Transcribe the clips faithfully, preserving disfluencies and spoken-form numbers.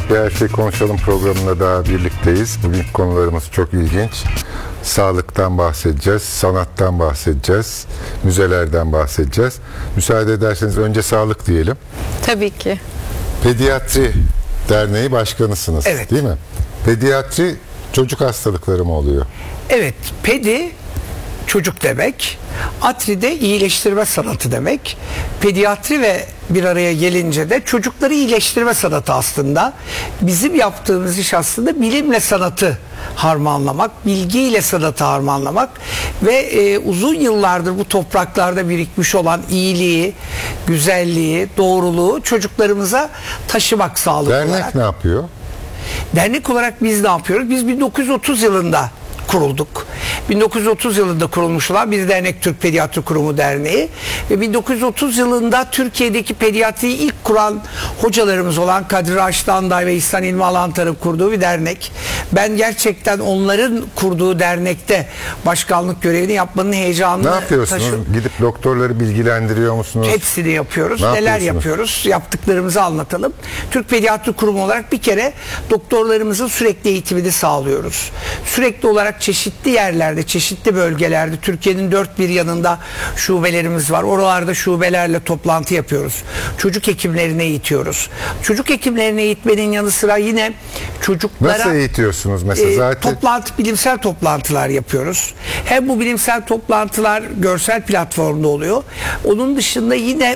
Bir Her Şey Konuşalım programında daha birlikteyiz. Bugünkü konularımız çok ilginç. Sağlıktan bahsedeceğiz, sanattan bahsedeceğiz, müzelerden bahsedeceğiz. Müsaade ederseniz önce sağlık diyelim. Tabii ki. Pediatri Derneği Başkanısınız, Evet. değil mi? Pediatri çocuk hastalıkları mı oluyor? Evet, pedi çocuk demek, atri de iyileştirme sanatı demek. Pediatri ve bir araya gelince de çocukları iyileştirme sanatı aslında. Bizim yaptığımız iş aslında bilimle sanatı harmanlamak, bilgiyle sanatı harmanlamak ve e, uzun yıllardır bu topraklarda birikmiş olan iyiliği, güzelliği, doğruluğu çocuklarımıza taşımak sağlıklı Dernek olarak. ne yapıyor? Dernek olarak biz ne yapıyoruz? Biz bin dokuz yüz otuz yılında kurulduk. bin dokuz yüz otuz yılında kurulmuş olan bir dernek, Türk Pediatri Kurumu Derneği ve bin dokuz yüz otuz yılında Türkiye'deki pediatriyi ilk kuran hocalarımız olan Kadir Raşit Anday ve İhsan İlmi Alantar'ın kurduğu bir dernek. Ben gerçekten onların kurduğu dernekte başkanlık görevini yapmanın heyecanını Ne yapıyorsunuz? taşıyorum. Gidip doktorları bilgilendiriyor musunuz? Hepsini yapıyoruz. Ne Neler yapıyorsunuz? yapıyoruz? Yaptıklarımızı anlatalım. Türk Pediatri Kurumu olarak bir kere doktorlarımızın sürekli eğitimini sağlıyoruz. Sürekli olarak çeşitli yerlerde, çeşitli bölgelerde, Türkiye'nin dört bir yanında şubelerimiz var. Oralarda şubelerle toplantı yapıyoruz. Çocuk hekimlerine eğitiyoruz. Çocuk hekimlerine eğitmenin yanı sıra yine çocuklara... Nasıl eğitiyorsunuz mesela? E, Zaten toplantı, bilimsel toplantılar yapıyoruz. Hem bu bilimsel toplantılar görsel platformda oluyor. Onun dışında yine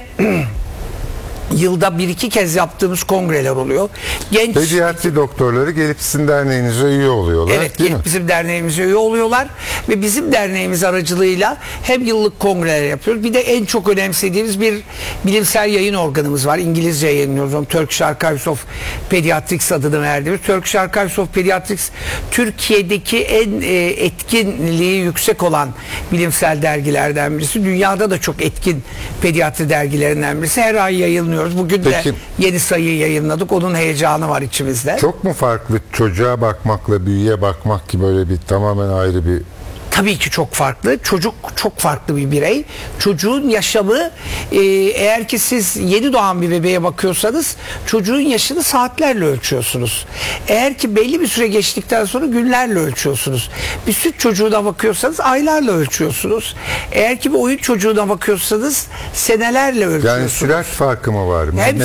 yılda bir iki kez yaptığımız kongreler oluyor. Genç pediatri doktorları gelip sizin derneğinize üye oluyorlar, Evet, değil mi? gelip bizim derneğimize üye oluyorlar ve bizim derneğimiz aracılığıyla hem yıllık kongreler yapıyoruz. Bir de en çok önemsediğimiz bir bilimsel yayın organımız var. İngilizce yayınlıyoruz onu. Turkish Archives of Pediatrics adını verdiğimiz. Turkish Archives of Pediatrics Türkiye'deki en e, etkinliği yüksek olan bilimsel dergilerden birisi. Dünyada da çok etkin pediatri dergilerinden birisi. Her ay yayınlıyoruz. Bugün Peki. de yeni sayıyı yayınladık. Onun heyecanı var içimizde. Çok mu farklı çocuğa bakmakla büyüye bakmak gibi, böyle bir tamamen ayrı bir... Tabii ki çok farklı. Çocuk çok farklı bir birey. Çocuğun yaşamı e, eğer ki siz yeni doğan bir bebeğe bakıyorsanız çocuğun yaşını saatlerle ölçüyorsunuz. Eğer ki belli bir süre geçtikten sonra günlerle ölçüyorsunuz. Bir süt çocuğuna bakıyorsanız aylarla ölçüyorsunuz. Eğer ki bir oyun çocuğuna bakıyorsanız senelerle ölçüyorsunuz. Yani sürat farkı mı var? Hem